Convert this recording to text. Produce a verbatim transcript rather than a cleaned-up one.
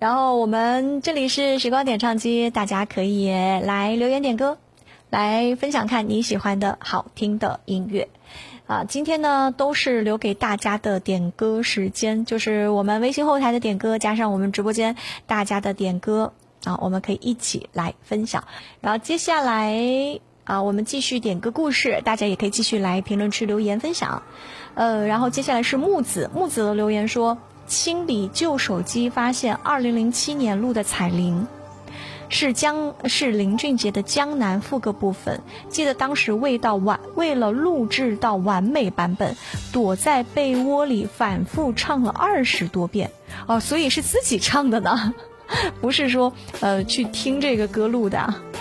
然后我们这里是时光点唱机，大家可以来留言点歌，来分享看你喜欢的好听的音乐啊。今天呢都是留给大家的点歌时间，就是我们微信后台的点歌加上我们直播间大家的点歌啊，我们可以一起来分享。然后接下来啊，我们继续点歌故事，大家也可以继续来评论区留言分享。呃，然后接下来是木子，木子的留言说，清理旧手机发现二零零七年录的彩铃，是江是林俊杰的江南副歌部分，记得当时为到完为了录制到完美版本，躲在被窝里反复唱了二十多遍哦，所以是自己唱的呢，不是说呃去听这个歌录的啊。